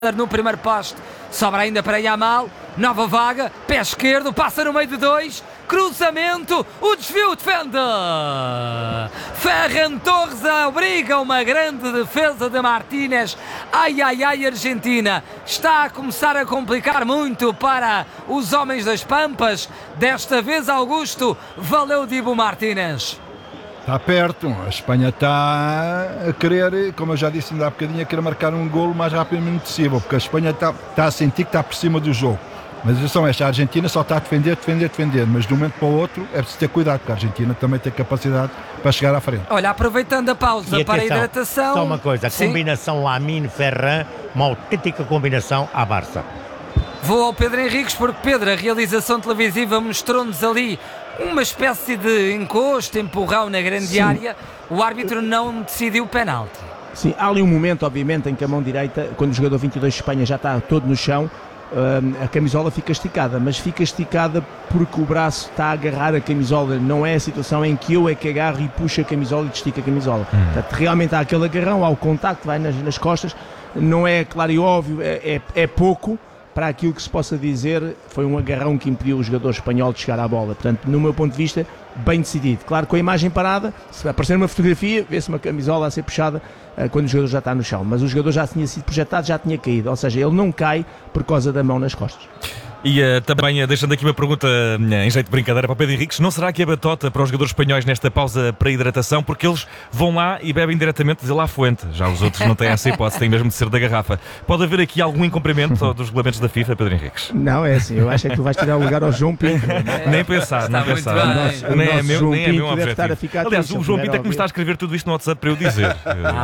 no primeiro poste, sobra ainda para Yamal, nova vaga, pé esquerdo, passa no meio de dois, cruzamento, o desvio, defende! Ferran Torres obriga uma grande defesa de Martínez. Ai, ai, ai, Argentina está a começar a complicar muito para os homens das Pampas. Desta vez, Augusto, valeu Dibu Martínez. Está perto, a Espanha está a querer, como eu já disse ainda há bocadinho, a querer marcar um golo o mais rapidamente possível, porque a Espanha está a sentir que está por cima do jogo. Mas a atenção, esta Argentina só está a defender, mas de um momento para o outro é preciso ter cuidado, porque a Argentina também tem capacidade para chegar à frente. Olha, aproveitando a pausa para a hidratação... Só uma coisa, a combinação Lamine-Ferran, uma autêntica combinação à Barça. Vou ao Pedro Henriques, porque Pedro, a realização televisiva mostrou-nos ali uma espécie de encosto, empurrão na grande área. O árbitro não decidiu o penalti. Sim, há ali um momento, obviamente, em que a mão direita, quando o jogador 22 de Espanha já está todo no chão, a camisola fica esticada, mas fica esticada porque o braço está a agarrar a camisola, não é a situação em que eu é que agarro e puxo a camisola e estica a camisola. Portanto, realmente há aquele agarrão, há o contacto, vai nas costas, não é claro e óbvio, é pouco. Para aquilo que se possa dizer, foi um agarrão que impediu o jogador espanhol de chegar à bola. Portanto, no meu ponto de vista, bem decidido. Claro, com a imagem parada, se aparecer uma fotografia, vê-se uma camisola a ser puxada quando o jogador já está no chão. Mas o jogador já tinha sido projetado, já tinha caído. Ou seja, ele não cai por causa da mão nas costas. E também, deixando aqui uma pergunta em jeito de brincadeira para o Pedro Henriques, não será que é batota para os jogadores espanhóis nesta pausa para hidratação? Porque eles vão lá e bebem diretamente de La Fuente. Já os outros não têm essa hipótese, têm mesmo de ser da garrafa. Pode haver aqui algum incumprimento dos regulamentos da FIFA, Pedro Henriques? Não, é assim, eu acho que tu vais tirar o lugar ao João Pinto. Nem pensar, nem pensar. Nem é meu objetivo. Aliás, o João Pinto é que me está a escrever tudo isto no WhatsApp para eu dizer.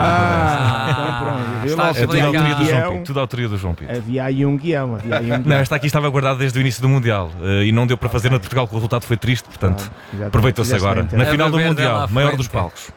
Tudo a autoria do João Pinto. Havia aí um guião. Não, esta aqui estava guardada desde o início do Mundial e não deu para fazer na Portugal, porque o resultado foi triste, portanto aproveitou-se agora. Na final do Mundial, maior dos palcos.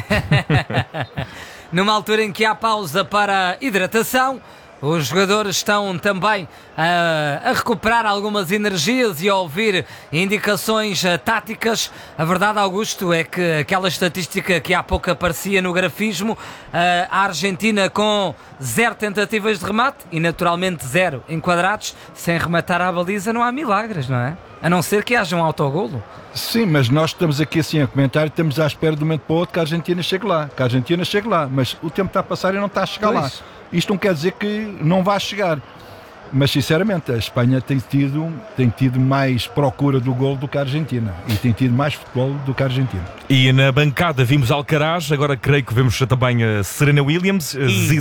Numa altura em que há pausa para hidratação, os jogadores estão também a recuperar algumas energias e a ouvir indicações táticas. A verdade, Augusto, é que aquela estatística que há pouco aparecia no grafismo, a Argentina com 0 tentativas de remate e naturalmente 0 enquadrados, sem rematar à baliza não há milagres, não é? A não ser que haja um autogolo. Sim, mas nós estamos aqui assim a comentar e estamos à espera de um momento para o outro que a Argentina chegue lá. Mas o tempo está a passar e não está a chegar lá. Isto não quer dizer que não vá chegar. Mas sinceramente a Espanha tem tido mais procura do golo do que a Argentina e tem tido mais futebol do que a Argentina. E na bancada vimos Alcaraz, agora creio que vemos também a Serena Williams,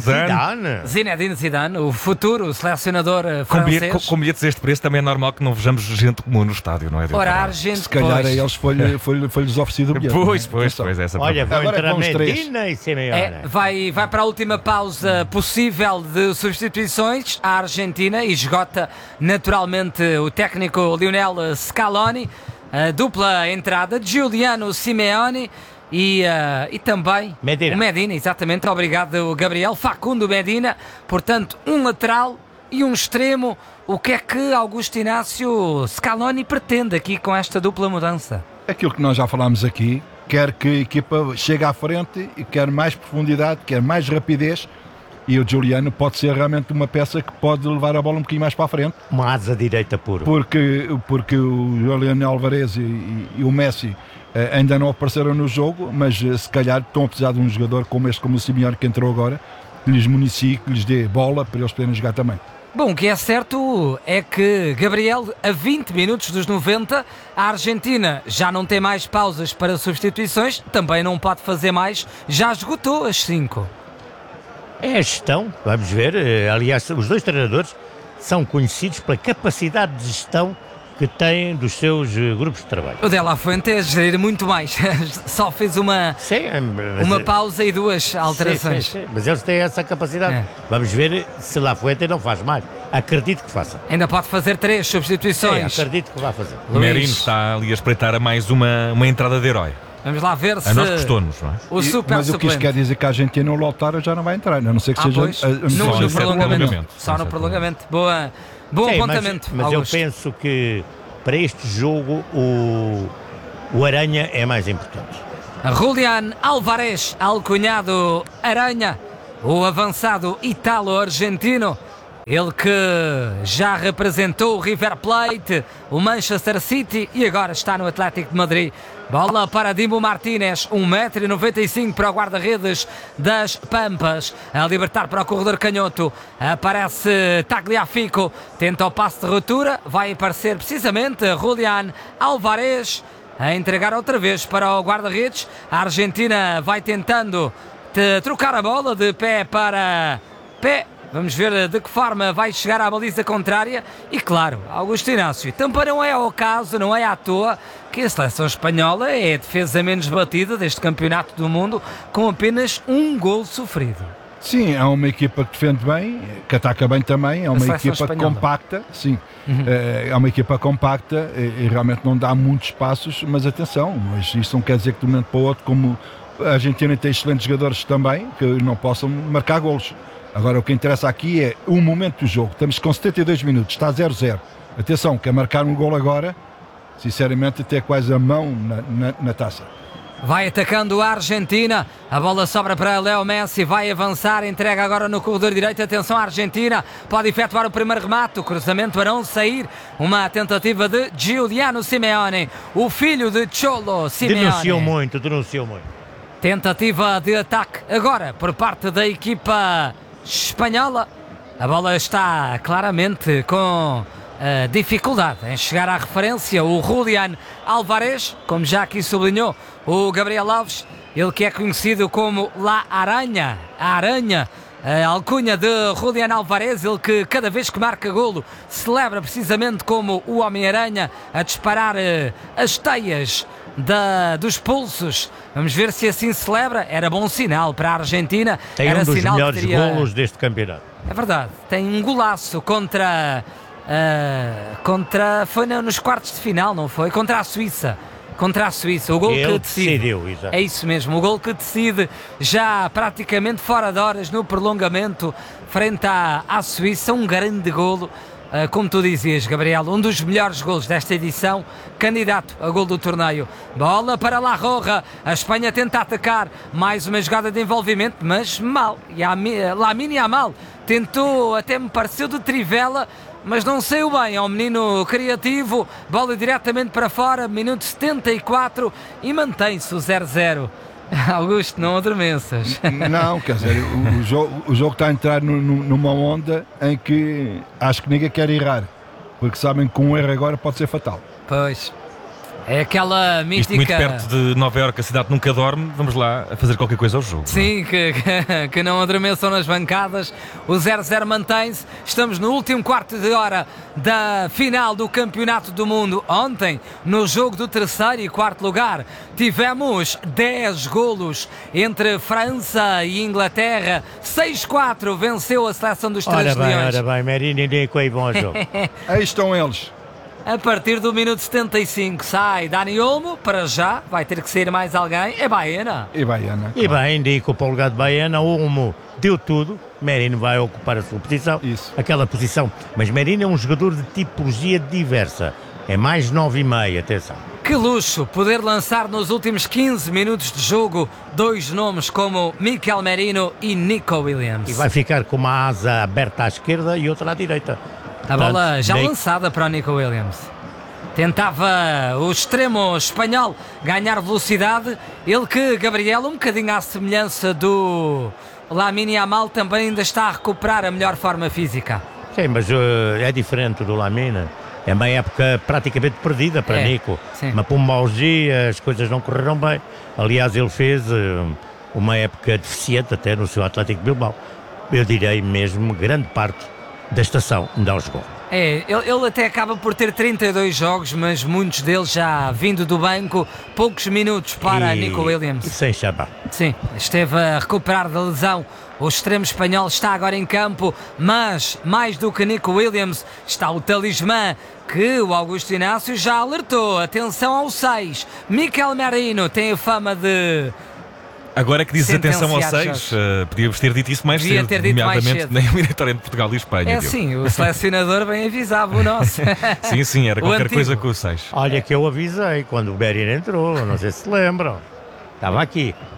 Zinedine Zidane, o futuro selecionador francês. Com bilhetes a este preço também é normal que não vejamos gente comum no estádio, não é? Ora, se calhar a eles foi-lhes oferecido o bilhete. Pois, essa. Olha, vai entrar Medina e Simeone. Vai para a última pausa possível de substituições à Argentina e esgota naturalmente o técnico Lionel Scaloni. A dupla entrada de Giuliano Simeone e também Medina. O Medina, exatamente, obrigado Gabriel. Facundo Medina, portanto um lateral e um extremo. O que é que Augusto Inácio Scaloni pretende aqui com esta dupla mudança? Aquilo que nós já falámos aqui, quer que a equipa chegue à frente e quer mais profundidade, quer mais rapidez. E o Giuliano pode ser realmente uma peça que pode levar a bola um bocadinho mais para a frente. Uma asa direita pura. Porque o Julián Álvarez e o Messi ainda não apareceram no jogo, mas se calhar estão a precisar de um jogador como o Simeone que entrou agora, que lhes municie, que lhes dê bola para eles poderem jogar também. Bom, o que é certo é que, Gabriel, a 20 minutos dos 90, a Argentina já não tem mais pausas para substituições, também não pode fazer mais, já esgotou as 5. É a gestão, vamos ver. Aliás, os dois treinadores são conhecidos pela capacidade de gestão que têm dos seus grupos de trabalho. O De La Fuente é gerir muito mais. Só fez uma pausa e 2 alterações. Sim. Mas eles têm essa capacidade. Vamos ver se La Fuente não faz mais. Acredito que faça. Ainda pode fazer 3 substituições. Sim, acredito que vai fazer. Merino está ali a espreitar a mais uma entrada de herói. Vamos lá ver se... A nós custou-nos, não é? Mas o que isto quer dizer que a Argentina no Lautaro já não vai entrar, a não ser que seja... No prolongamento. Só no prolongamento. Bom apontamento. Mas eu penso que para este jogo o Aranha é mais importante. Julián Álvarez, alcunhado Aranha, o avançado italo-argentino, Ele que já representou o River Plate, o Manchester City e agora está no Atlético de Madrid. Bola para Dibu Martínez, 1,95 m para o guarda-redes das Pampas. A libertar para o corredor canhoto. Aparece Tagliafico, tenta o passe de ruptura. Vai aparecer precisamente Julián Álvarez a entregar outra vez para o guarda-redes. A Argentina vai tentando trocar a bola de pé para pé. Vamos ver de que forma vai chegar à baliza contrária. E claro, Augusto Inácio, também não é ao caso, não é à toa que a seleção espanhola é a defesa menos batida deste campeonato do mundo, com apenas um gol sofrido. Sim, é uma equipa que defende bem, que ataca bem também, é uma equipa espanhola compacta, sim, é uma equipa compacta e realmente não dá muitos passos, mas atenção, mas isso não quer dizer que de um momento para o outro, como a Argentina tem excelentes jogadores também, que não possam marcar golos. Agora o que interessa aqui é o momento do jogo. Estamos com 72 minutos, está 0-0. Atenção, quer marcar um gol agora, sinceramente até quase a mão na taça. Vai atacando a Argentina, a bola sobra para Leo Messi, vai avançar, entrega agora no corredor direito, atenção à Argentina, pode efetuar o primeiro remate, o cruzamento para não sair, uma tentativa de Giuliano Simeone, o filho de Cholo Simeone. Denunciou muito. Tentativa de ataque agora por parte da equipa espanhola. A bola está claramente com dificuldade em chegar à referência. O Julián Álvarez, como já aqui sublinhou o Gabriel Alves, ele que é conhecido como La Aranha, a Aranha, a alcunha de Julián Álvarez, ele que cada vez que marca golo celebra precisamente como o Homem-Aranha, a disparar as teias dos pulsos. Vamos ver se assim celebra. Era bom sinal para a Argentina. Tem era um dos sinal melhores que teria... golos deste campeonato. É verdade, tem um golaço contra foi nos quartos de final, não foi? Contra a Suíça, o gol Ele que decide, exato. é isso mesmo, o gol que decide já praticamente fora de horas no prolongamento frente à Suíça, um grande golo. Como tu dizias, Gabriel, um dos melhores golos desta edição, candidato a gol do torneio. Bola para La Roja, a Espanha tenta atacar, mais uma jogada de envolvimento, mas mal. E a Lamine Yamal tentou, até me pareceu de trivela, mas não saiu bem. É um menino criativo, bola diretamente para fora, minuto 74 e mantém-se o 0-0. Augusto, não adormeças. Não, quer dizer, o jogo está a entrar numa onda em que acho que ninguém quer errar, porque sabem que um erro agora pode ser fatal. Pois, é aquela mítica... Isto muito perto de Nova Iorque, a cidade nunca dorme, vamos lá a fazer qualquer coisa ao jogo. Sim, que não adormeçam nas bancadas. O 0-0 mantém-se. Estamos no último quarto de hora da final do Campeonato do Mundo. Ontem, no jogo do terceiro e quarto lugar, tivemos 10 golos entre França e Inglaterra. 6-4 venceu a seleção dos Três Leões. Ora bem, Merino e Nico aí vão ao jogo. Aí estão eles. A partir do minuto 75 sai Dani Olmo, para já, vai ter que sair mais alguém, é Baena. E Baiana. E bem, indico para o lugar de Baena, Olmo deu tudo, Merino vai ocupar a sua posição, Isso. aquela posição. Mas Merino é um jogador de tipologia diversa, é mais 9,5, atenção. Que luxo poder lançar nos últimos 15 minutos de jogo dois nomes como Mikel Merino e Nico Williams. E vai ficar com uma asa aberta à esquerda e outra à direita. A bola já nem... lançada para o Nico Williams. Tentava o extremo espanhol ganhar velocidade. Ele que, Gabriel, um bocadinho à semelhança do Lamine Yamal, também ainda está a recuperar a melhor forma física. Sim, mas é diferente do Lamine. É uma época praticamente perdida para Nico. Sim. Mas por um mau dia as coisas não correram bem. Aliás, ele fez uma época deficiente até no seu Atlético de Bilbao. Eu direi mesmo grande parte da estação não jogou. Ele até acaba por ter 32 jogos, mas muitos deles já vindo do banco, poucos minutos para Nico Williams. E sem chamar. Sim, esteve a recuperar da lesão. O extremo espanhol está agora em campo, mas mais do que Nico Williams está o talismã que o Augusto Inácio já alertou. Atenção ao 6. Mikel Merino tem a fama de... Agora que dizes atenção ao 6, podíamos ter dito isso mais cedo, nomeadamente na eliminatória entre Portugal e Espanha. É sim, o selecionador bem avisava o nosso. Sim, era qualquer coisa com o 6. Olha que eu avisei quando o Merino entrou, não sei se lembram. Estava aqui.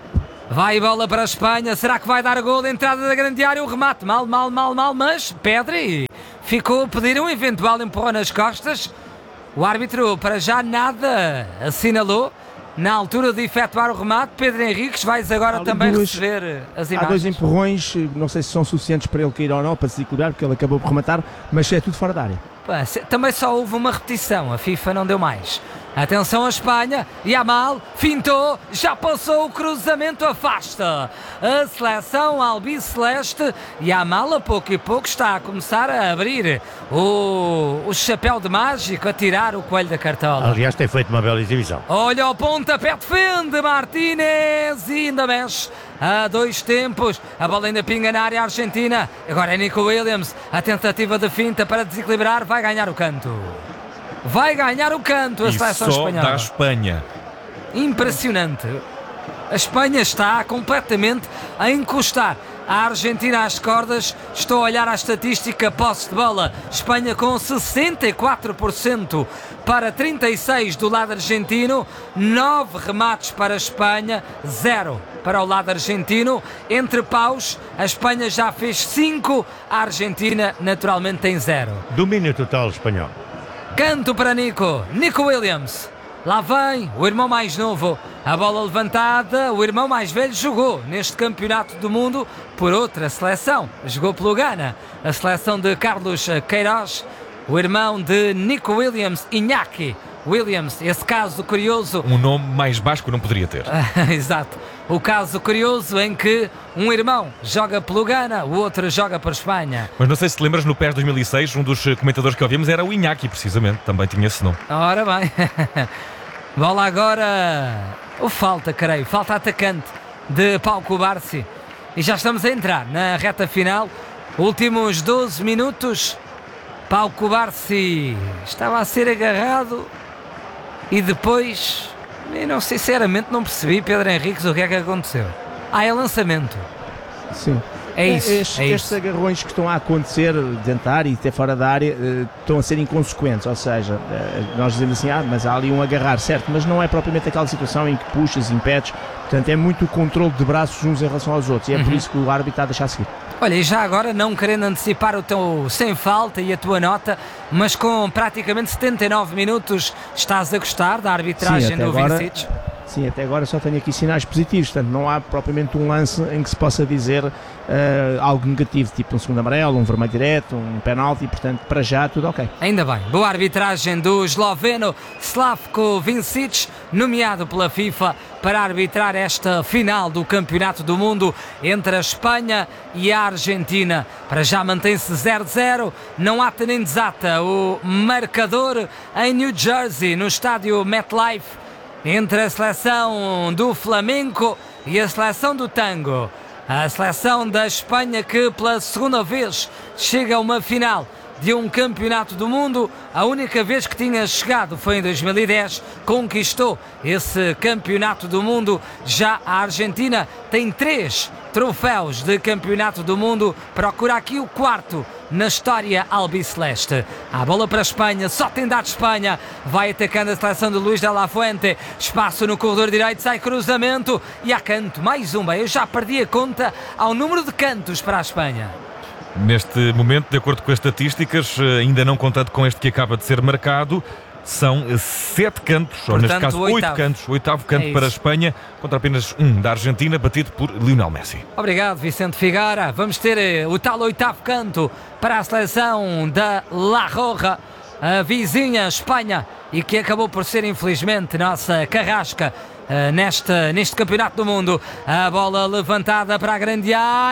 Vai bola para a Espanha. Será que vai dar gol? Entrada da grande área. O remate. Mal. Mas Pedri ficou a pedir um eventual empurrão nas costas. O árbitro para já nada assinalou. Na altura de efetuar o remate, Pedro Henriques, vais agora também receber as imagens. Há 2 empurrões, não sei se são suficientes para ele cair ou não, para se desequilibrar, porque ele acabou por rematar, mas é tudo fora da área. Também só houve uma repetição, a FIFA não deu mais. Atenção a Espanha, Yamal fintou, já passou o cruzamento, afasta a seleção albiceleste. Yamal a pouco e pouco está a começar a abrir o chapéu de mágico, a tirar o coelho da cartola. Aliás, tem feito uma bela exibição. Olha o pontapé, defende Martínez e ainda mexe. A 2 tempos, a bola ainda pinga na área argentina. Agora é Nico Williams, a tentativa de finta para desequilibrar, vai ganhar o canto. Vai ganhar o canto a seleção espanhola. Da Espanha. Impressionante. A Espanha está completamente a encostar a Argentina às cordas. Estou a olhar a estatística, posse de bola. Espanha com 64% para 36% do lado argentino. 9 remates para a Espanha, 0 para o lado argentino. Entre paus, a Espanha já fez 5, a Argentina naturalmente tem 0. Domínio total espanhol. Canto para Nico Williams. Lá vem o irmão mais novo. A bola levantada. O irmão mais velho jogou neste campeonato do mundo por outra seleção. Jogou pelo Ghana. A seleção de Carlos Queiroz. O irmão de Nico Williams, Iñaki Williams. Esse caso curioso. Um nome mais basco não poderia ter. Exato. O caso curioso em que um irmão joga pelo Ghana, o outro joga para a Espanha. Mas não sei se te lembras, no PES 2006, um dos comentadores que ouvimos era o Iñaki, precisamente. Também tinha esse nome. Ora bem. Bola agora. Falta atacante de Pau Cubarsí. E já estamos a entrar na reta final. Últimos 12 minutos. Pau Cubarsí estava a ser agarrado e depois, eu sinceramente não percebi, Pedro Henriques, o que é que aconteceu. É lançamento. Sim. É isso. Estes agarrões que estão a acontecer dentro da área e até fora da área estão a ser inconsequentes, ou seja, nós dizemos assim, mas há ali um agarrar, certo, mas não é propriamente aquela situação em que puxas, impedes, portanto é muito o controle de braços uns em relação aos outros e é por isso que o árbitro está a deixar seguir. Olha, e já agora, não querendo antecipar o teu sem falta e a tua nota, mas com praticamente 79 minutos, estás a gostar da arbitragem do Vincic? Sim, até agora só tenho aqui sinais positivos, portanto não há propriamente um lance em que se possa dizer algo negativo, tipo um segundo amarelo, um vermelho direto, um penalti, portanto para já tudo ok. Ainda bem, boa arbitragem do esloveno Slavko Vincic, nomeado pela FIFA para arbitrar esta final do Campeonato do Mundo entre a Espanha e a Argentina. Para já mantém-se 0-0, não ata nem desata o marcador em New Jersey, no estádio MetLife, entre a seleção do Flamengo e a seleção do Tango. A seleção da Espanha que pela segunda vez chega a uma final de um campeonato do mundo. A única vez que tinha chegado foi em 2010, conquistou esse campeonato do mundo. Já a Argentina tem 3 troféus de campeonato do mundo, procura aqui o 4º na história albiceleste. A bola para a Espanha, só tem dado Espanha, vai atacando a seleção de Luís de la Fuente, espaço no corredor direito, sai cruzamento e há canto, mais um. Bem, eu já perdi a conta ao número de cantos para a Espanha. Neste momento, de acordo com as estatísticas, ainda não contando com este que acaba de ser marcado, são 7 cantos, portanto, ou neste caso 8 cantos, 8º canto para a Espanha, contra apenas 1 da Argentina, batido por Lionel Messi. Obrigado, Vicente Figueira. Vamos ter o tal 8º canto para a seleção da La Roja, a vizinha Espanha, e que acabou por ser, infelizmente, nossa carrasca neste campeonato do mundo. A bola levantada para a grande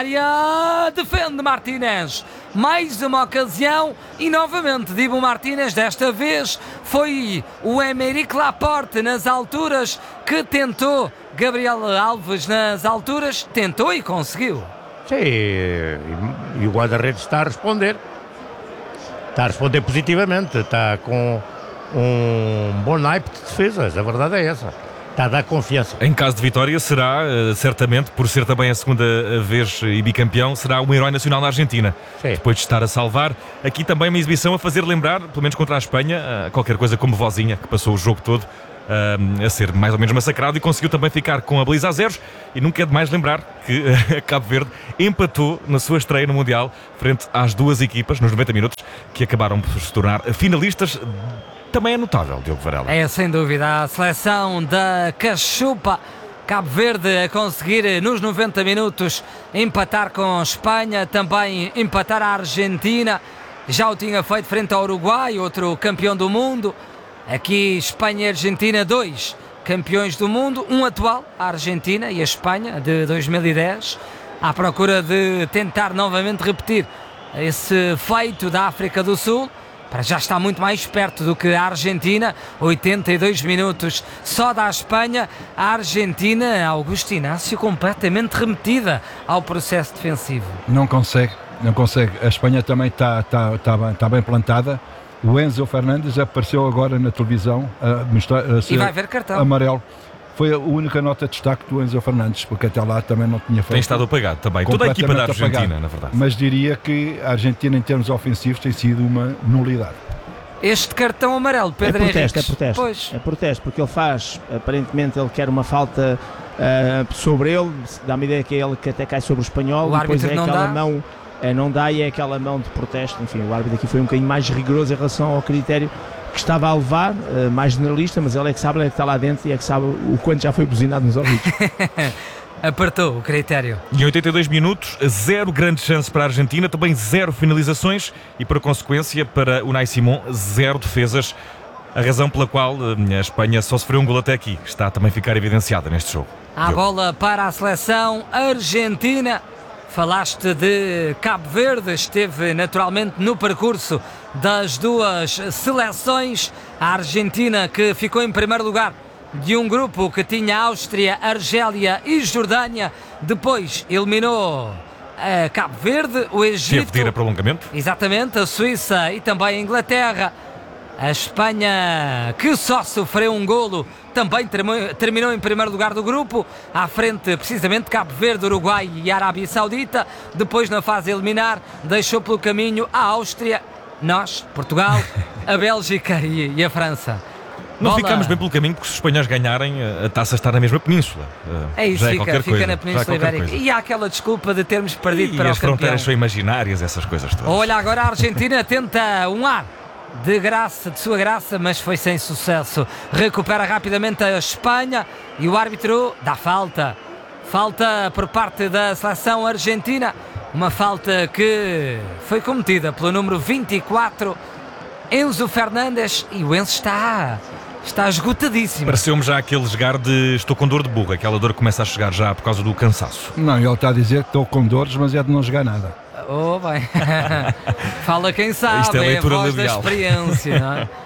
área, defende Martínez, mais uma ocasião e novamente Dibu Martínez. Desta vez foi o Aymeric Laporte nas alturas que tentou, Gabriel Alves nas alturas tentou e conseguiu. Sim, e o guarda-redes está a responder positivamente, está com um bom naipe de defesas, a verdade é essa. Está a dar confiança. Em caso de vitória será, certamente, por ser também a segunda vez e bicampeão, será um herói nacional na Argentina. Sim. Depois de estar a salvar, aqui também uma exibição a fazer lembrar, pelo menos contra a Espanha, qualquer coisa como Vozinha, que passou o jogo todo a ser mais ou menos massacrado e conseguiu também ficar com a baliza a zeros. E nunca é demais lembrar que Cabo Verde empatou na sua estreia no Mundial frente às duas equipas, nos 90 minutos, que acabaram por se tornar finalistas. Também é notável, Diogo Varela. É, sem dúvida, a seleção da Cachupa, Cabo Verde, a conseguir nos 90 minutos empatar com a Espanha, também empatar a Argentina. Já o tinha feito frente ao Uruguai, outro campeão do mundo. Aqui Espanha e Argentina, 2 campeões do mundo, um atual, a Argentina e a Espanha, de 2010, à procura de tentar novamente repetir esse feito da África do Sul. Para já está muito mais perto do que a Argentina, 82 minutos só da Espanha. A Argentina, Augusto Inácio, completamente remetida ao processo defensivo. Não consegue. A Espanha também está bem plantada. O Enzo Fernandes apareceu agora na televisão a mostrar e vai ver cartão amarelo. Foi a única nota de destaque do Enzo Fernandes, porque até lá também não tinha feito. Tem estado apagado também. Toda a equipa da Argentina, apagado, na verdade. Mas diria que a Argentina, em termos ofensivos, tem sido uma nulidade. Este cartão amarelo, Pedro Henriques. É protesto, porque ele faz, aparentemente ele quer uma falta sobre ele, dá-me ideia que é ele que até cai sobre o espanhol. O árbitro depois é não aquela dá. Mão, não dá, e é aquela mão de protesto. Enfim, o árbitro aqui foi um bocadinho mais rigoroso em relação ao critério que estava a levar, mais generalista, mas ele é que sabe, ele é que está lá dentro e é que sabe o quanto já foi buzinado nos ouvidos. Apertou o critério. Em 82 minutos, 0 grandes chances para a Argentina, também 0 finalizações e, por consequência, para o Unai Simón, 0 defesas. A razão pela qual a Espanha só sofreu um gol até aqui está a também ficar evidenciada neste jogo. A bola para a seleção argentina. Falaste de Cabo Verde, esteve naturalmente no percurso das duas seleções. A Argentina, que ficou em primeiro lugar de um grupo que tinha Áustria, Argélia e Jordânia, depois eliminou Cabo Verde, o Egito. Teve de ir a prolongamento. Exatamente, a Suíça e também a Inglaterra. A Espanha, que só sofreu um golo, também terminou em primeiro lugar do grupo, à frente precisamente de Cabo Verde, Uruguai e Arábia Saudita. Depois, na fase eliminar, deixou pelo caminho a Áustria, nós, Portugal, a Bélgica e a França. Não ficamos bem pelo caminho, porque se os espanhóis ganharem, a taça está na mesma península. É isso, fica coisa, na Península Ibérica. E há aquela desculpa de termos perdido para o campeão. E as fronteiras são imaginárias, essas coisas todas. Olha, agora a Argentina tenta um ar de sua graça, mas foi sem sucesso. Recupera rapidamente a Espanha e o árbitro dá falta. Falta por parte da seleção argentina. Uma falta que foi cometida pelo número 24, Enzo Fernandes, e o Enzo está esgotadíssimo. Pareceu-me já aquele jogar de estou com dor de burro, aquela dor que começa a chegar já por causa do cansaço. Não, ele está a dizer que estou com dores, mas é de não jogar nada. Oh, bem. Fala quem sabe, isto é leitura a voz labial. da experiência, não é?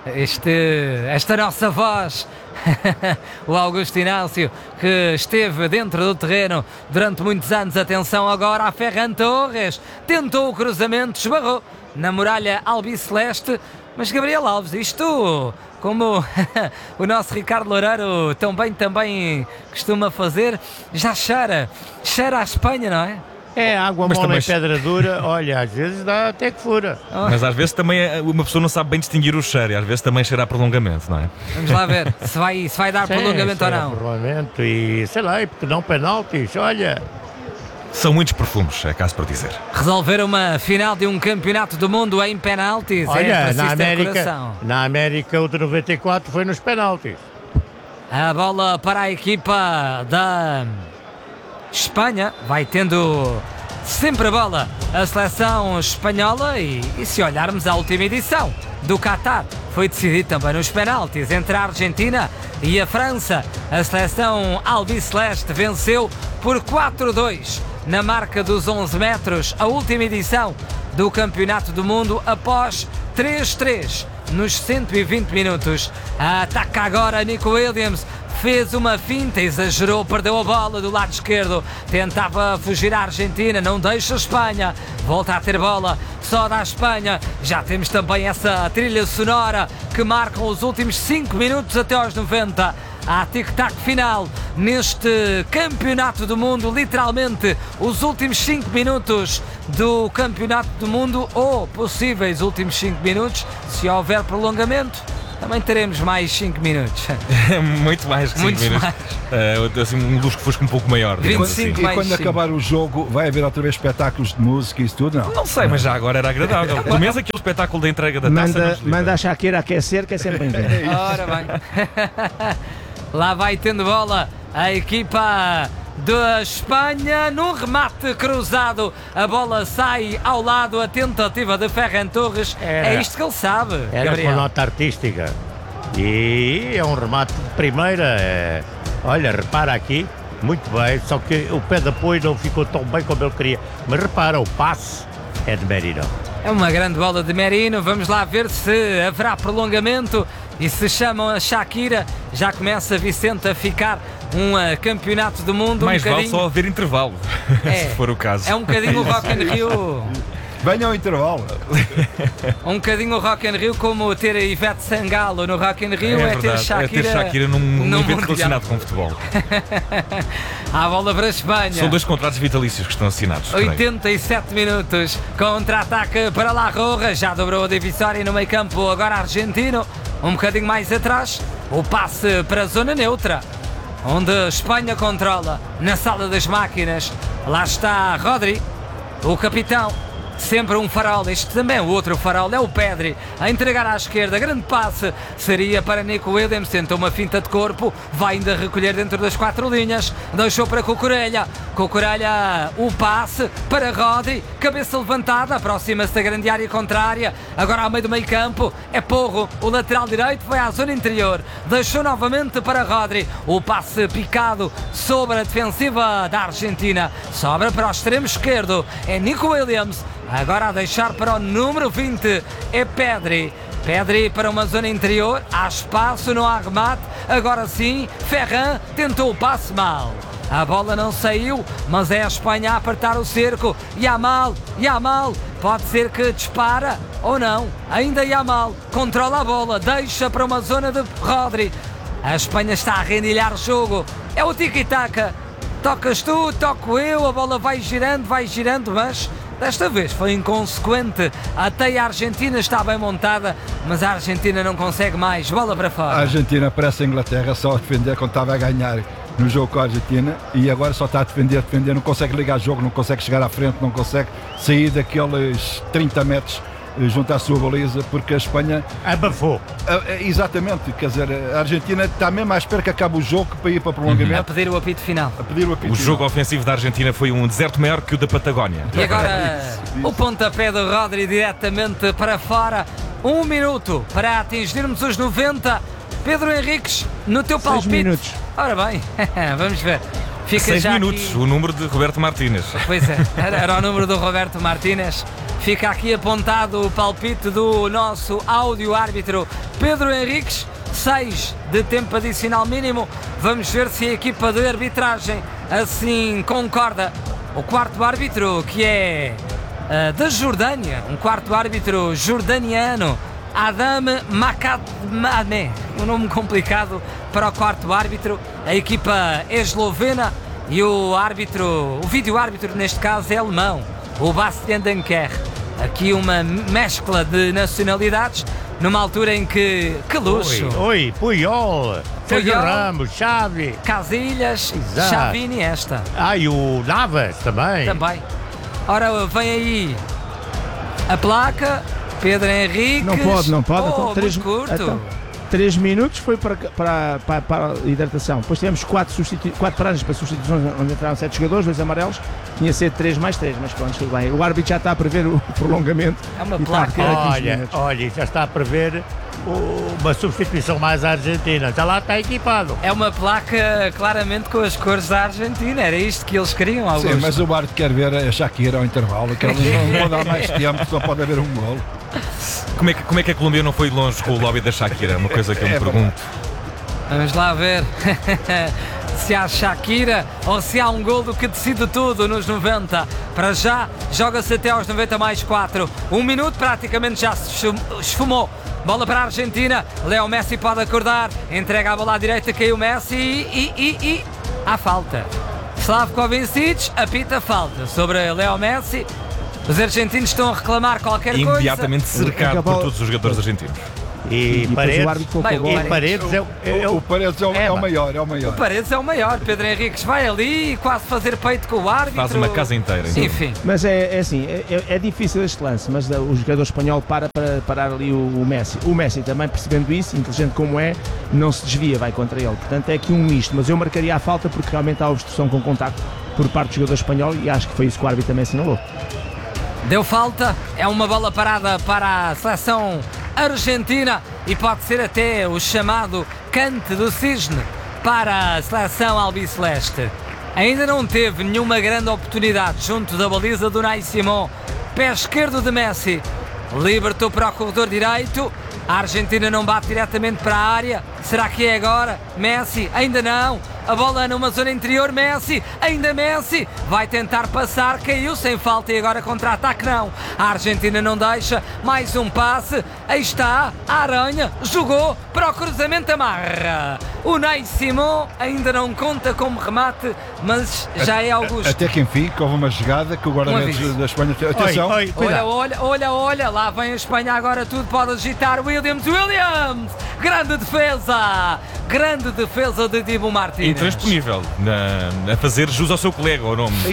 Esta nossa voz, o Augusto Inácio, que esteve dentro do terreno durante muitos anos. Atenção agora a Ferran Torres, tentou o cruzamento, esbarrou na muralha albiceleste, mas Gabriel Alves, isto, como o nosso Ricardo Loureiro também costuma fazer, já cheira a Espanha, não é? É água mole em pedra dura, olha, às vezes dá até que fura. Mas às vezes também uma pessoa não sabe bem distinguir o cheiro, e às vezes também cheira a prolongamento, não é? Vamos lá ver se vai dar prolongamento ou não. Prolongamento e sei lá, e porque não penaltis, olha. São muitos perfumes, é caso para dizer. Resolver uma final de um campeonato do mundo em penaltis, olha, coração. na América o de 94 foi nos penaltis. A bola para a equipa da Espanha, vai tendo sempre a bola a seleção espanhola e se olharmos a última edição do Qatar, foi decidido também nos penaltis entre a Argentina e a França. A seleção albiceleste venceu por 4-2 na marca dos 11 metros a última edição do Campeonato do Mundo após 3-3 nos 120 minutos. Ataca agora Nico Williams. Fez uma finta, exagerou, perdeu a bola do lado esquerdo, tentava fugir à Argentina, não deixa a Espanha, volta a ter bola, só da Espanha. Já temos também essa trilha sonora que marca os últimos 5 minutos até aos 90. Há tic-tac final neste Campeonato do Mundo, literalmente os últimos 5 minutos do Campeonato do Mundo, ou possíveis últimos 5 minutos, se houver prolongamento. também teremos mais 5 minutos. Muito mais que 5 Muitos minutos. Assim, um lusco-fusco um pouco maior. digamos 25 assim. E mais quando cinco. acabar o jogo, vai haver outra vez espetáculos de música e isso tudo? Não. Não sei, mas já agora era agradável. Pelo menos aquele espetáculo da entrega da taça. Manda a Shakira aquecer, que é sempre bem-vindo. Ora bem. Lá vai tendo bola a equipa da Espanha num remate cruzado. A bola sai ao lado, a tentativa de Ferran Torres. É isto que ele sabe. Era Gabriel. uma nota artística. E é um remate de primeira. Olha, repara aqui, muito bem, só que o pé de apoio não ficou tão bem como ele queria. Mas repara, o passe é de Merino. É uma grande bola de Merino. Vamos lá ver se haverá prolongamento e se chamam a Shakira. Já começa, Vicente, a ficar um campeonato do mundo. Mais um vale bocadinho. só haver intervalo, É. se for o caso. É um bocadinho o Rock in Rio. Venha ao intervalo. Um bocadinho o Rock in Rio, como ter a Ivete Sangalo no Rock in Rio, é ter verdade, Shakira, é ter Shakira num evento Mundial. relacionado com futebol. À bola para a Espanha. São 2 contratos vitalícios que estão assinados. creio. 87 minutos, contra-ataque para La Roja, já dobrou a divisória no meio campo, agora argentino, um bocadinho mais atrás, o passe para a zona neutra, onde a Espanha controla, na sala das máquinas, lá está Rodri, o capitão. Sempre um farol, este também o outro farol é o Pedri, a entregar à esquerda, grande passe, seria para Nico Williams, tentou uma finta de corpo, vai ainda recolher dentro das 4 linhas, deixou para Cucurella, o passe para Rodri, cabeça levantada, aproxima-se da grande área contrária, agora ao meio do meio campo, é Porro, o lateral direito vai à zona interior, deixou novamente para Rodri, o passe picado sobre a defensiva da Argentina, sobra para o extremo esquerdo, é Nico Williams. Agora a deixar para o número 20 é Pedri. Pedri para uma zona interior, há espaço, não há remate. Agora sim, Ferran tentou o passe mal. A bola não saiu, mas é a Espanha a apertar o cerco. Yamal, pode ser que dispara ou não. Ainda Yamal, controla a bola, deixa para uma zona de Rodri. A Espanha está a rendilhar o jogo. É o tiki-taka. Tocas tu, toco eu, a bola vai girando, mas desta vez foi inconsequente. A teia argentina está bem montada, mas a Argentina não consegue mais. Bola para fora. A Argentina parece a Inglaterra só a defender quando estava a ganhar no jogo com a Argentina e agora só está a defender, não consegue ligar jogo, não consegue chegar à frente, não consegue sair daqueles 30 metros junto à sua baliza, porque a Espanha abafou. Exatamente, quer dizer, a Argentina está mesmo à espera que acabe o jogo para ir para prolongamento. A pedir o apito final. O jogo ofensivo da Argentina foi um deserto maior que o da Patagónia. E agora o pontapé do Rodri diretamente para fora. 1 minuto para atingirmos os 90. Pedro Henriques, no teu palpite. 6 minutos. Ora bem, vamos ver. Fica 6 já minutos, aqui. o número de Roberto Martínez. Pois é, era o número do Roberto Martínez. Fica aqui apontado o palpite do nosso áudio-árbitro Pedro Henriques. 6 de tempo adicional mínimo. Vamos ver se a equipa de arbitragem assim concorda. O quarto árbitro, que é da Jordânia, um quarto árbitro jordaniano, Adam Makadmane, um nome complicado para o quarto árbitro. A equipa é eslovena e o vídeo-árbitro neste caso é alemão, o Bastian Denker. Aqui uma mescla de nacionalidades, numa altura em que luxo! Oi, Puyol, Sérgio Ramos, Xavi, Casillas, Exato. Xavi e Iniesta. E o Navas também. Ora, vem aí a placa, Pedro Henrique. Não pode. Oh, Então, muito curto. 3 minutos foi para a hidratação. Depois tivemos 4 paragens para substituições, onde entraram 7 jogadores, 2 amarelos. Tinha sido 3 mais 3, mas pronto, tudo bem. O árbitro já está a prever o prolongamento. É uma e está a placa. requerer 15 minutos. Olha, já está a prever uma substituição mais à Argentina. Já lá está equipado. É uma placa claramente com as cores da Argentina. Era isto que eles queriam, Augusto. Sim, mas o árbitro quer ver a Shakira ao intervalo, que ele não pode dar mais tempo, só pode haver um gol. Como é que a Colômbia não foi longe com o lobby da Shakira? Uma coisa que eu me pergunto. Vamos lá ver se há Shakira ou se há um golo que decide tudo nos 90. Para já, joga-se até aos 90 mais 4. 1 minuto praticamente já se esfumou. Bola para a Argentina. Leo Messi pode acordar. Entrega a bola à direita, caiu Messi e há falta. Slavko Vincic apita falta sobre Leo Messi. Os argentinos estão a reclamar qualquer coisa. Imediatamente cercado por todos os jogadores argentinos. E depois Paredes, o árbitro colocou Bem, bola. e Paredes O Paredes é o maior, é o maior. O Paredes é o maior. Pedro Henriques vai ali quase fazer peito com o árbitro. Faz uma casa inteira. então. Enfim. Mas é assim, é difícil este lance, mas o jogador espanhol para parar ali o Messi. O Messi também, percebendo isso, inteligente como é, não se desvia, vai contra ele. Portanto, é aqui um misto, mas eu marcaria a falta porque realmente há obstrução com contacto por parte do jogador espanhol e acho que foi isso que o árbitro também assinalou. Deu falta, é uma bola parada para a seleção argentina e pode ser até o chamado cante do cisne para a seleção albiceleste. Ainda não teve nenhuma grande oportunidade junto da baliza do Unai Simón. Pé esquerdo de Messi, libertou para o corredor direito. A Argentina não bate diretamente para a área. Será que é agora? Messi, ainda não. A bola numa zona interior, Messi, ainda Messi. Vai tentar passar, caiu sem falta e agora contra-ataque não. A Argentina não deixa, mais um passe. Aí está, a Aranha, jogou para o cruzamento, amarra. O Unai Simón ainda não conta como remate, mas já é Augusto. Até que enfim, que houve uma jogada que o guarda-redes da Espanha... Atenção! Oi, Olha, lá vem a Espanha agora, tudo pode agitar. Williams, grande defesa de Dibu Martínez. Intransponível a fazer jus ao seu colega, o nome.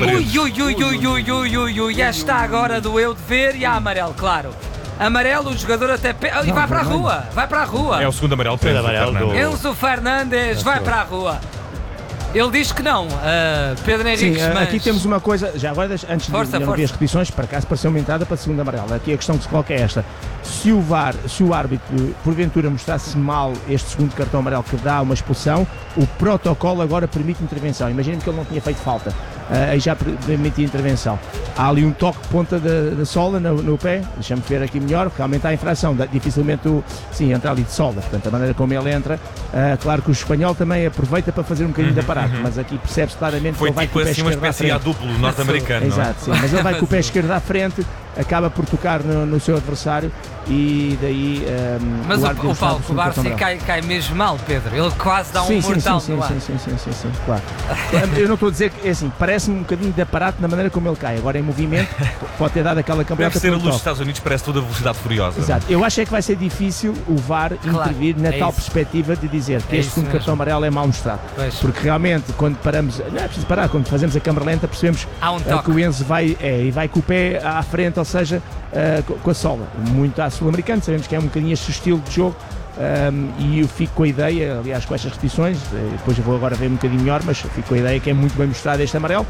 Ui, já está agora doeu de ver e há amarelo, claro. Amarelo, o jogador até... E vai para a rua, É o segundo amarelo para Segundo amarelo Fernando. do- Enzo Fernandes vai para a rua. Ele diz que não, Pedro Sim, Henriques, mas... aqui temos uma coisa, já agora antes Força, de não ver as repetições, para cá se pareceu uma entrada para a segunda amarela. Aqui a questão que se coloca é esta: se o árbitro porventura mostrasse mal este segundo cartão amarelo que dá uma expulsão, o protocolo agora permite intervenção. Imaginem que ele não tinha feito falta, aí já permite intervenção. Há ali um toque de ponta da sola no pé, deixa-me ver aqui melhor, realmente há infração, dificilmente entra ali de sola, portanto a maneira como ele entra, claro que o espanhol também aproveita para fazer um bocadinho de aparato, mas aqui percebe-se claramente Foi que ele vai tipo com o pé assim uma esquerdo à espécie a frente. duplo norte-americano, não é? Exato, sim, mas ele vai com o pé esquerdo à frente, acaba por tocar no seu adversário e daí Mas árbitro o está Paulo por segundo cartão Kubarsi amarelo. cai mesmo mal, Pedro. Ele quase dá um mortal no ar. Sim, claro. Eu não estou a dizer que, é assim, parece-me um bocadinho de aparato na maneira como ele cai. Agora em movimento, pode ter dado aquela Deve cambalhota ser a pelo luz dos toque. Estados Unidos, parece toda a velocidade furiosa. Exato. Eu acho é que vai ser difícil o VAR intervir na é tal isso. perspectiva de dizer que É este isso segundo mesmo. cartão amarelo é mal mostrado. Pois. Porque realmente, quando paramos, não é preciso parar, quando fazemos a câmara lenta, percebemos Há um toque. que o Enzo vai com o pé à frente, ou seja, com a sola. Muito à sul-americano, sabemos que é um bocadinho este estilo de jogo. E eu fico com a ideia, aliás, com estas repetições, depois eu vou agora ver um bocadinho melhor, mas fico com a ideia que é muito bem mostrado este amarelo.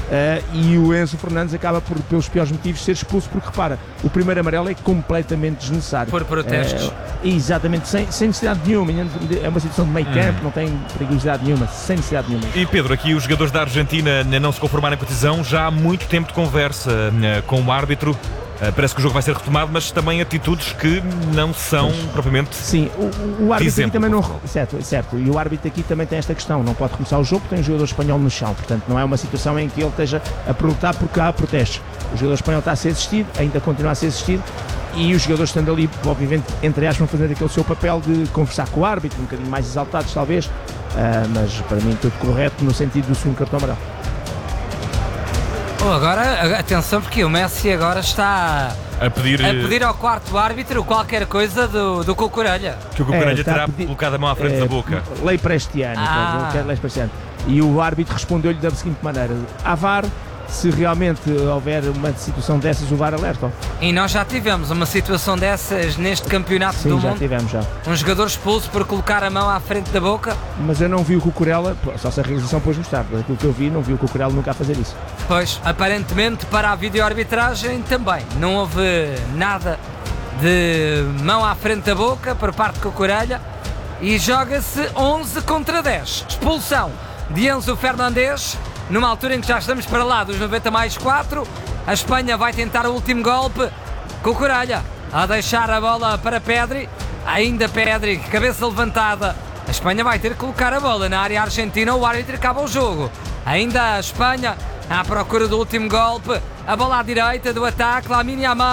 E o Enzo Fernandes acaba pelos piores motivos, ser expulso, porque repara, o primeiro amarelo é completamente desnecessário. Por protestos. Exatamente, sem necessidade nenhuma. É uma situação de meio campo, não tem perigosidade nenhuma, sem necessidade nenhuma. E Pedro, aqui os jogadores da Argentina não se conformarem com a decisão, já há muito tempo de conversa com o árbitro. Parece que o jogo vai ser retomado, mas também atitudes que não são propriamente... Sim, o árbitro Exemplo, aqui também não... por favor. Certo, e o árbitro aqui também tem esta questão, não pode começar o jogo, tem um jogador espanhol no chão, portanto não é uma situação em que ele esteja a protestar porque há protestos. O jogador espanhol está a ser assistido, ainda continua a ser assistido, e os jogadores estando ali, obviamente, entre aspas, vão fazer aquele seu papel de conversar com o árbitro, um bocadinho mais exaltados talvez, mas para mim tudo correto no sentido do segundo cartão amarelo. Agora, atenção, porque o Messi agora está A pedir ao quarto árbitro qualquer coisa do Cucurella. que o Cucurella está a terá pedir- colocado a mão à frente da boca. Lei para este ano, Ah. ele quer lei para este ano. E o árbitro respondeu-lhe da seguinte maneira: a VAR, se realmente houver uma situação dessas, o VAR alerta. E nós já tivemos uma situação dessas neste campeonato Sim, do já mundo. tivemos já. Um jogador expulso por colocar a mão à frente da boca. Mas eu não vi o Cucurella, só se a realização pôs mostrar, daquilo que eu vi, não vi o Cucurella nunca a fazer isso. Pois, aparentemente para a videoarbitragem também. Não houve nada de mão à frente da boca por parte de Cucurella. E joga-se 11 contra 10. Expulsão de Enzo Fernandes, numa altura em que já estamos para lá dos 90 mais 4. A Espanha vai tentar o último golpe. Cucurella a deixar a bola para Pedri. Ainda Pedri, cabeça levantada. A Espanha vai ter que colocar a bola na área argentina. O árbitro acaba o jogo. Ainda a Espanha à procura do último golpe. A bola à direita do ataque. Lamine Yamal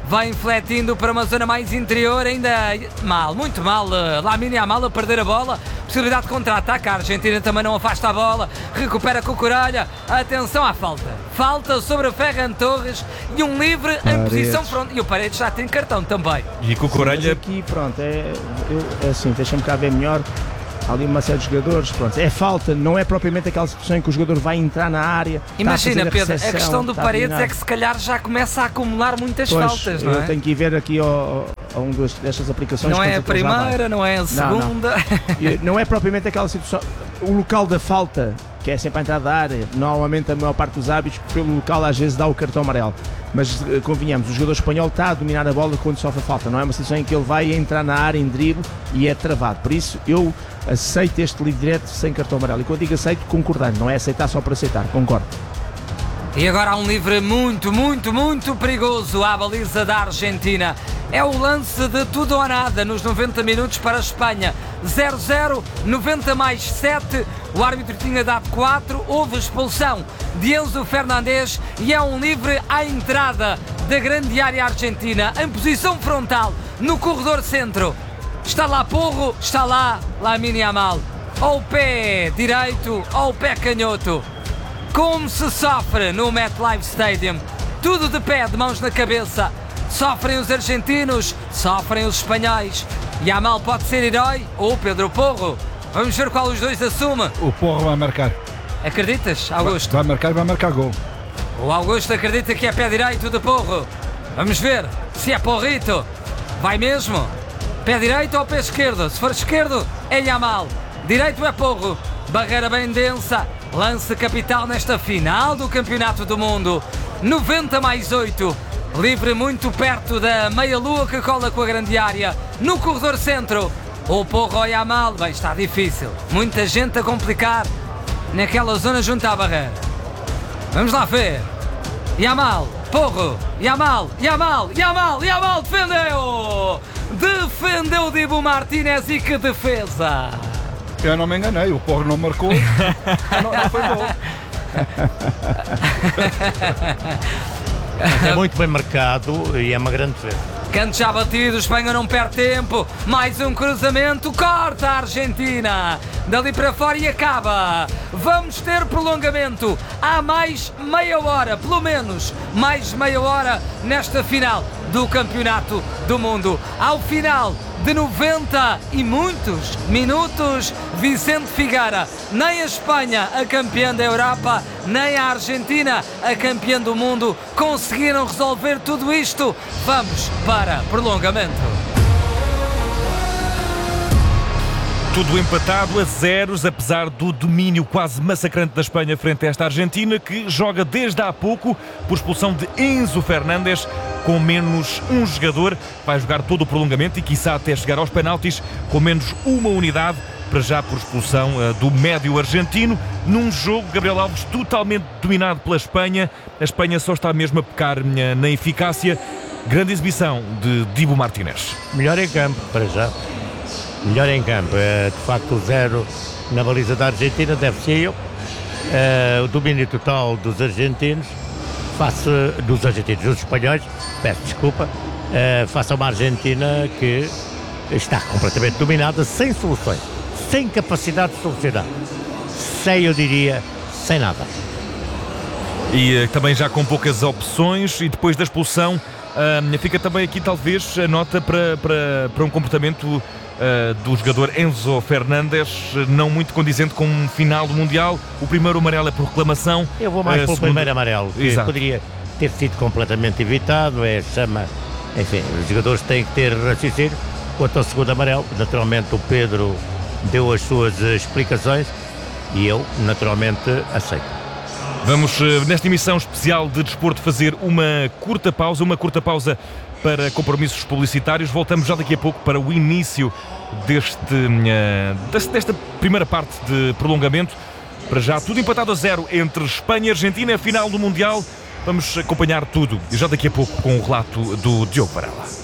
vai infletindo para uma zona mais interior, ainda mal, muito mal, Lamine Yamal a perder a bola, possibilidade de contra-ataque, a Argentina também não afasta a bola, recupera Cucurella, atenção à falta sobre Ferran Torres e um livre em posição frontal, e o Paredes já tem cartão também. E Cucurella... Aqui, pronto, é assim, deixa-me cá ver melhor. Há ali uma série de jogadores, pronto, é falta, não é propriamente aquela situação em que o jogador vai entrar na área. Imagina, Pedro, a questão do Paredes é que se calhar já começa a acumular muitas faltas, não é? Eu tenho que ir ver aqui a um destas aplicações. Não é a primeira, não é a segunda. Não é propriamente aquela situação. O local da falta, que é sempre a entrada da área, normalmente a maior parte dos hábitos, pelo local às vezes dá o cartão amarelo. Mas convenhamos, o jogador espanhol está a dominar a bola quando sofre falta. Não é uma situação em que ele vai entrar na área em drible e é travado. Por isso eu aceito este livre direto sem cartão amarelo. E quando digo aceito, concordando, não é aceitar só para aceitar, concordo. E agora há um livre muito, muito, muito perigoso à baliza da Argentina. É o lance de tudo ou nada nos 90 minutos para a Espanha. 0-0, 90 mais 7, o árbitro tinha dado 4, houve expulsão de Enzo Fernandes e é um livre à entrada da grande área argentina, em posição frontal, no corredor centro. Está lá Porro, está lá Lamine Yamal. Ou o pé direito ou o pé canhoto. Como se sofre no MetLife Stadium. Tudo de pé, de mãos na cabeça. Sofrem os argentinos, sofrem os espanhóis. Yamal pode ser herói ou Pedro Porro. Vamos ver qual os dois assume. O Porro vai marcar. Acreditas, Augusto? Vai marcar gol. O Augusto acredita que é pé direito de Porro. Vamos ver se é Porrito. Vai mesmo? Pé direito ou pé esquerdo? Se for esquerdo, é Yamal. Direito é Porro. Barreira bem densa. Lance capital nesta final do Campeonato do Mundo. 90 mais 8. Livre muito perto da meia-lua que cola com a grande área. No corredor centro. O Porro ou Yamal. Bem, está difícil. Muita gente a complicar naquela zona junto à barreira. Vamos lá ver. Yamal. Porro. Yamal. Defendeu. Defendeu Dibu Martínez e que defesa. Eu não me enganei, o Porro não marcou. não foi gol. É muito bem marcado e é uma grande defesa. Canto já batido, Espanha não perde tempo. Mais um cruzamento, corta a Argentina. Dali para fora e acaba. Vamos ter prolongamento. Há mais meia hora, pelo menos, mais meia hora nesta final do Campeonato do Mundo. Ao final de 90 e muitos minutos, Vicente Figueira, nem a Espanha, a campeã da Europa, nem a Argentina, a campeã do mundo, conseguiram resolver tudo isto. Vamos para prolongamento. Tudo empatado a 0, apesar do domínio quase massacrante da Espanha frente a esta Argentina, que joga desde há pouco por expulsão de Enzo Fernandes, com menos um jogador. Vai jogar todo o prolongamento e quiçá até chegar aos penaltis com menos uma unidade, para já por expulsão do médio argentino. Num jogo, Gabriel Alves, totalmente dominado pela Espanha. A Espanha só está mesmo a pecar na eficácia. Grande exibição de Dibu Martínez. Melhor em campo, para já. Melhor em campo. De facto, o 0 na baliza da Argentina deve ser eu. O domínio total dos argentinos, dos espanhóis, peço desculpa, face a uma Argentina que está completamente dominada, sem soluções, sem capacidade de solucionar, eu diria, sem nada. E também já com poucas opções, e depois da expulsão fica também aqui talvez a nota para um comportamento do jogador Enzo Fernandes não muito condizente com um final do Mundial. O primeiro amarelo é por reclamação. Eu vou mais pelo primeiro amarelo, que poderia ter sido completamente evitado. Enfim, os jogadores têm que ter raciocínio. Quanto ao segundo amarelo, naturalmente o Pedro deu as suas explicações e eu naturalmente aceito. Vamos nesta emissão especial de desporto fazer uma curta pausa para compromissos publicitários. Voltamos já daqui a pouco para o início desta primeira parte de prolongamento. Para já tudo empatado a 0 entre Espanha e Argentina, a final do Mundial. Vamos acompanhar tudo e já daqui a pouco com o relato do Diogo Varela.